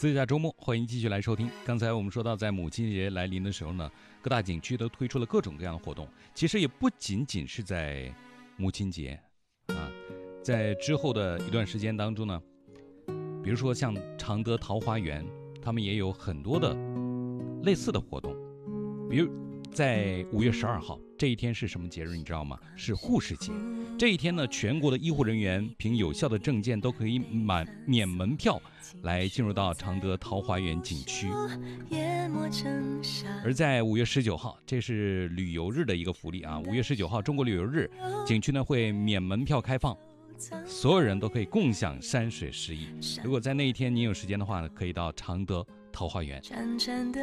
自驾周末，欢迎继续来收听。刚才我们说到，在母亲节来临的时候呢，各大景区都推出了各种各样的活动。其实也不仅仅是在母亲节啊，在之后的一段时间当中呢，比如说像常德桃花源，他们也有很多的类似的活动。比如在5月12号这一天是什么节日你知道吗？是护士节。这一天呢，全国的医护人员凭有效的证件都可以免门票来进入到常德桃花源景区。而在5月19号，这是旅游日的一个福利啊！5月19号中国旅游日，景区呢会免门票开放，所有人都可以共享山水诗意。如果在那一天你有时间的话呢，可以到常德桃花源。